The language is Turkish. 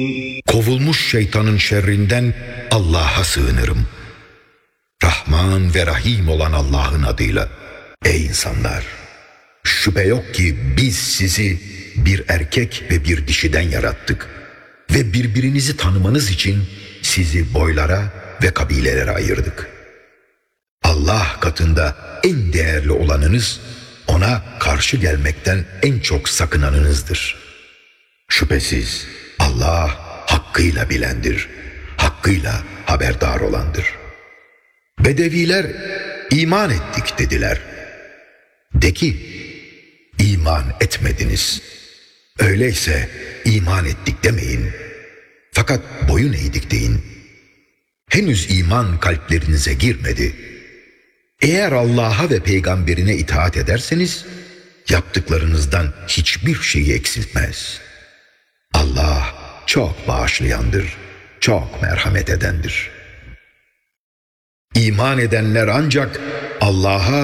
Kovulmuş şeytanın şerrinden Allah'a sığınırım. Rahman ve Rahim olan Allah'ın adıyla. Ey insanlar! Şüphe yok ki biz sizi bir erkek ve bir dişiden yarattık. Ve birbirinizi tanımanız için sizi boylara ve kabilelere ayırdık. Allah katında en değerli olanınız, ona karşı gelmekten en çok sakınanınızdır. Şüphesiz Allah hakkıyla bilendir, hakkıyla haberdar olandır. Bedeviler iman ettik dediler. De ki, iman etmediniz. Öyleyse iman ettik demeyin. Fakat boyun eğdik deyin. Henüz iman kalplerinize girmedi. Eğer Allah'a ve peygamberine itaat ederseniz, yaptıklarınızdan hiçbir şeyi eksiltmez. Allah çok bağışlayandır, çok merhamet edendir. İman edenler ancak Allah'a